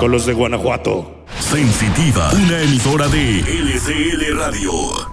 con los de Guanajuato. Sensitiva, una emisora de LCL Radio.